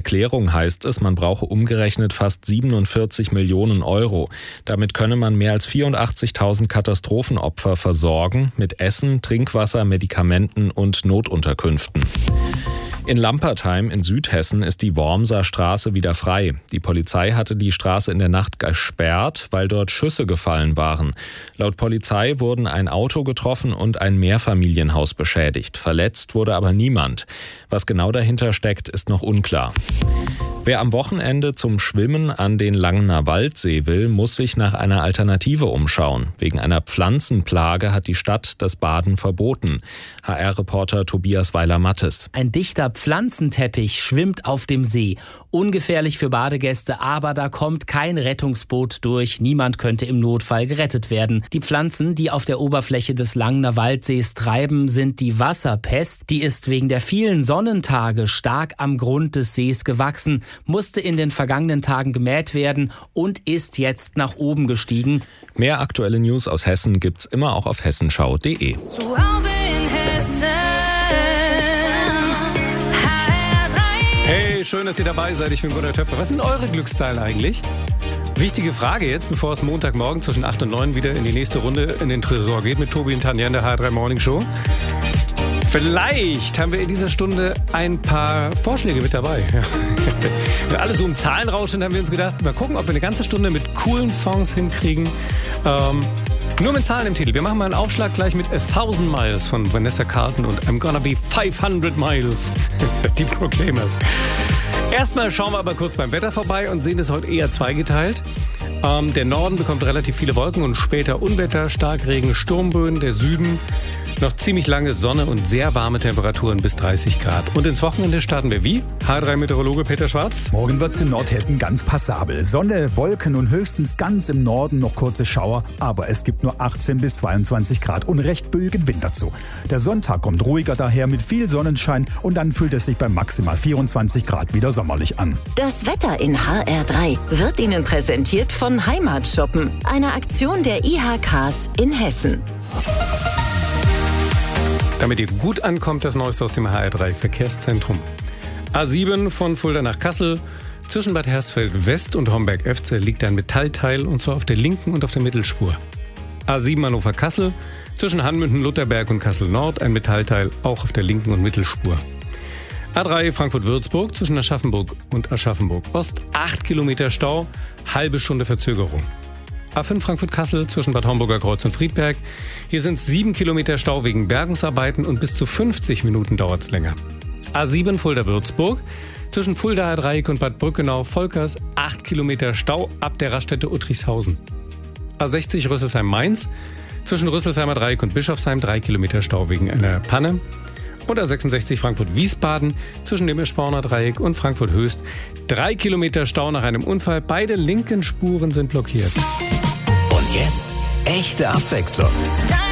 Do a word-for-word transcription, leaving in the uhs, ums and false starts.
Klärung heißt es, man brauche umgerechnet fast siebenundvierzig Millionen Euro. Damit könne man mehr als vierundachtzigtausend Katastrophenopfer versorgen mit Essen, Trinkwasser, Medikamenten und Notunterkünften. In Lampertheim in Südhessen ist die Wormser Straße wieder frei. Die Polizei hatte die Straße in der Nacht gesperrt, weil dort Schüsse gefallen waren. Laut Polizei wurden ein Auto getroffen und ein Mehrfamilienhaus beschädigt. Verletzt wurde aber niemand. Was genau dahinter steckt, ist noch unklar. Wer am Wochenende zum Schwimmen an den Langener Waldsee will, muss sich nach einer Alternative umschauen. Wegen einer Pflanzenplage hat die Stadt das Baden verboten. H R-Reporter Tobias Weiler-Mattes. Ein dichter Pflanzenteppich schwimmt auf dem See. Ungefährlich für Badegäste, aber da kommt kein Rettungsboot durch. Niemand könnte im Notfall gerettet werden. Die Pflanzen, die auf der Oberfläche des Langener Waldsees treiben, sind die Wasserpest. Die ist wegen der vielen Sonnentage stark am Grund des Sees gewachsen, musste in den vergangenen Tagen gemäht werden und ist jetzt nach oben gestiegen. Mehr aktuelle News aus Hessen gibt's immer auch auf hessenschau punkt de. Zu Hause in Hessen. Hey, schön, dass ihr dabei seid. Ich bin Gunnar Töpfer. Was sind eure Glückszahlen eigentlich? Wichtige Frage jetzt, bevor es Montagmorgen zwischen acht und neun wieder in die nächste Runde in den Tresor geht mit Tobi und Tanja in der H drei Morning Show. Vielleicht haben wir in dieser Stunde ein paar Vorschläge mit dabei. Ja. Wenn wir alle so im Zahlenrausch sind, haben wir uns gedacht, mal gucken, ob wir eine ganze Stunde mit coolen Songs hinkriegen. Ähm, nur mit Zahlen im Titel. Wir machen mal einen Aufschlag gleich mit A Thousand Miles von Vanessa Carlton und I'm Gonna Be fünfhundert Miles. Die Proclaimers. Erstmal schauen wir aber kurz beim Wetter vorbei und sehen es heute eher zweigeteilt. Ähm, der Norden bekommt relativ viele Wolken und später Unwetter, Starkregen, Sturmböen. Der Süden noch ziemlich lange Sonne und sehr warme Temperaturen bis dreißig Grad. Und ins Wochenende starten wir wie? H drei Meteorologe Peter Schwarz. Morgen wird's in Nordhessen ganz passabel. Sonne, Wolken und höchstens ganz im Norden noch kurze Schauer. Aber es gibt nur achtzehn bis zweiundzwanzig Grad und recht böigen Wind dazu. Der Sonntag kommt ruhiger daher mit viel Sonnenschein und dann fühlt es sich bei maximal vierundzwanzig Grad wieder sommerlich an. Das Wetter in H R drei wird Ihnen präsentiert von Heimatshoppen, einer Aktion der I H Ks in Hessen. Damit ihr gut ankommt, das Neueste aus dem H R drei Verkehrszentrum. A sieben von Fulda nach Kassel. Zwischen Bad Hersfeld West und Homberg-Efze liegt ein Metallteil und zwar auf der linken und auf der Mittelspur. A sieben Hannover-Kassel. Zwischen Hanmünden-Lutherberg und Kassel-Nord ein Metallteil auch auf der linken und Mittelspur. A drei Frankfurt-Würzburg zwischen Aschaffenburg und Aschaffenburg-Ost. acht Kilometer Stau, halbe Stunde Verzögerung. A fünf Frankfurt-Kassel zwischen Bad Homburger Kreuz und Friedberg. Hier sind es sieben Kilometer Stau wegen Bergungsarbeiten und bis zu fünfzig Minuten dauert es länger. A sieben Fulda-Würzburg zwischen Fuldaer Dreieck und Bad Brückenau-Volkers. acht Kilometer Stau ab der Raststätte Uttrichshausen. A sechzig Rüsselsheim-Mainz zwischen Rüsselsheimer Dreieck und Bischofsheim. drei Kilometer Stau wegen einer Panne. Und A sechsundsechzig Frankfurt-Wiesbaden zwischen dem Eschborner Dreieck und Frankfurt-Höchst. drei Kilometer Stau nach einem Unfall. Beide linken Spuren sind blockiert. Und jetzt echte Abwechslung.